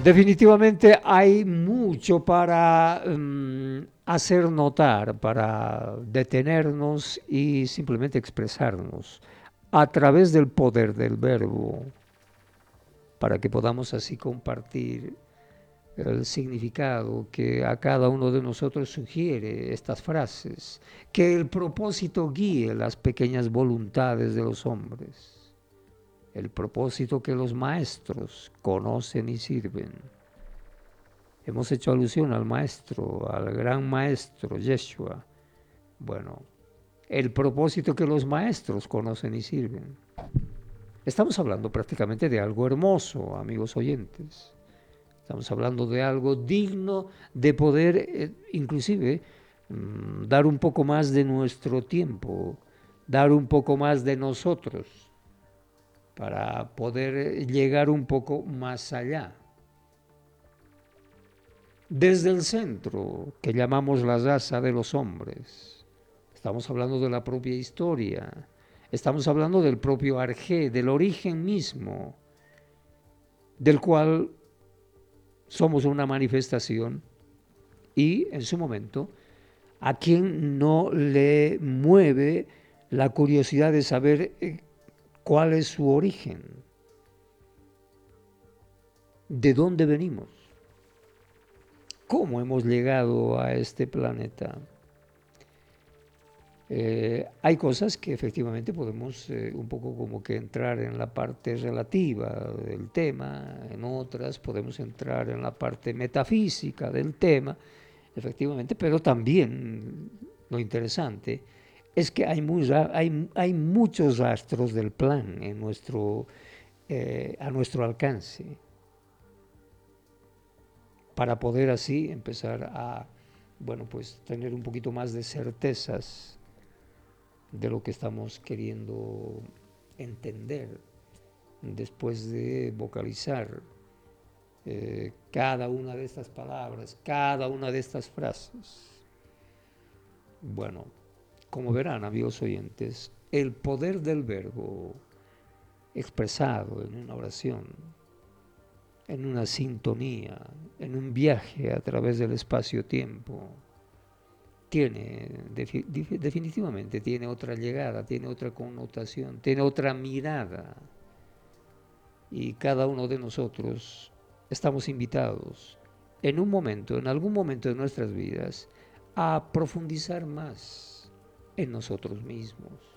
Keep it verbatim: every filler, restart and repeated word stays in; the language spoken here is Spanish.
definitivamente hay mucho para mm, hacer notar, para detenernos y simplemente expresarnos a través del poder del verbo, para que podamos así compartir el significado que a cada uno de nosotros sugiere estas frases, que el propósito guíe las pequeñas voluntades de los hombres, el propósito que los maestros conocen y sirven. Hemos hecho alusión al maestro, al gran maestro Yeshua. Bueno, el propósito que los maestros conocen y sirven. Estamos hablando prácticamente de algo hermoso, amigos oyentes. Estamos hablando de algo digno de poder, eh, inclusive, mmm, dar un poco más de nuestro tiempo, dar un poco más de nosotros, para poder llegar un poco más allá. Desde el centro, que llamamos la raza de los hombres, estamos hablando de la propia historia, estamos hablando del propio Arjé, del origen mismo, del cual somos una manifestación, y en su momento, a quien no le mueve la curiosidad de saber eh, cuál es su origen, de dónde venimos, cómo hemos llegado a este planeta. Eh, hay cosas que efectivamente podemos eh, un poco como que entrar en la parte relativa del tema, en otras podemos entrar en la parte metafísica del tema, efectivamente, pero también lo interesante es que hay, muy, hay, hay muchos rastros del plan en nuestro, eh, a nuestro alcance, para poder así empezar a, bueno, pues tener un poquito más de certezas de lo que estamos queriendo entender después de vocalizar eh, cada una de estas palabras, cada una de estas frases. Bueno, como verán, amigos oyentes, el poder del verbo expresado en una oración, en una sintonía, en un viaje a través del espacio-tiempo, tiene, definitivamente tiene otra llegada, tiene otra connotación, tiene otra mirada. Y cada uno de nosotros estamos invitados en un momento, en algún momento de nuestras vidas, a profundizar más en nosotros mismos,